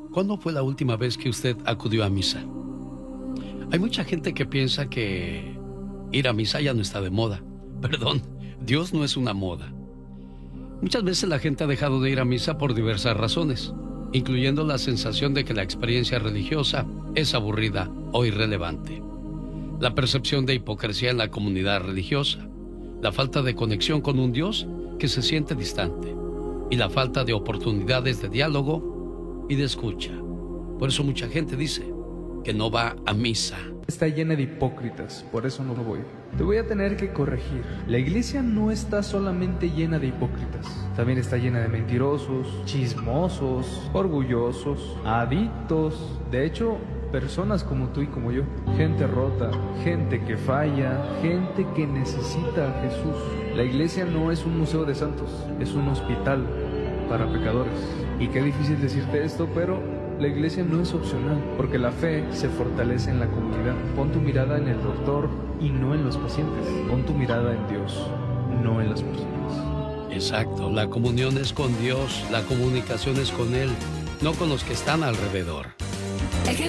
¿Cuándo fue la última vez que usted acudió a misa? Hay mucha gente que piensa que ir a misa ya no está de moda. Perdón, Dios no es una moda. Muchas veces la gente ha dejado de ir a misa por diversas razones, incluyendo la sensación de que la experiencia religiosa es aburrida o irrelevante, la percepción de hipocresía en la comunidad religiosa, la falta de conexión con un Dios que se siente distante y la falta de oportunidades de diálogo y de escucha. Por eso mucha gente dice que no va a misa. Está llena de hipócritas, por eso no voy. Te voy a tener que corregir. La iglesia no está solamente llena de hipócritas, también está llena de mentirosos, chismosos, orgullosos, adictos. De hecho, personas como tú y como yo. Gente rota, gente que falla, gente que necesita a Jesús. La iglesia no es un museo de santos, es un hospital para pecadores. Y qué difícil decirte esto, pero la iglesia no es opcional, porque la fe se fortalece en la comunidad. Pon tu mirada en el doctor y no en los pacientes. Pon tu mirada en Dios, no en las personas. Exacto, la comunión es con Dios, la comunicación es con Él, no con los que están alrededor.